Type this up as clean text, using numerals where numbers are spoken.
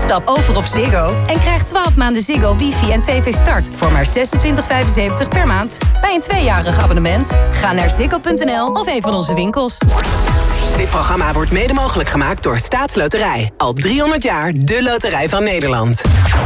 Stap over op Ziggo en krijg 12 maanden Ziggo, wifi en tv start voor maar €26,75 per maand. Bij een 2-jarig abonnement. Ga naar ziggo.nl of een van onze winkels. Dit programma wordt mede mogelijk gemaakt door Staatsloterij. Al 300 jaar de loterij van Nederland.